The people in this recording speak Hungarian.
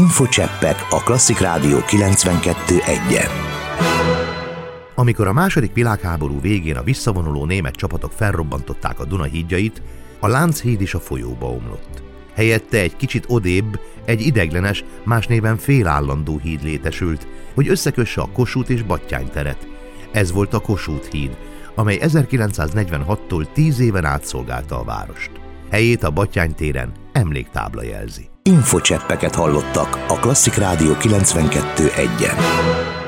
Infocseppek a Klasszik Rádió 92.1-en. Amikor a II. Világháború végén a visszavonuló német csapatok felrobbantották a Duna hídjait, a Lánchíd is a folyóba omlott. Helyette egy kicsit odébb egy ideiglenes, más néven félállandó híd létesült, hogy összekösse a Kossuth és Batthyány teret. Ez volt a Kossuth híd, amely 1946-tól 10 éven át szolgálta a várost. Helyét a Batthyány téren emléktábla jelzi. Infocseppeket hallottak a Klasszik Rádió 92.1-en.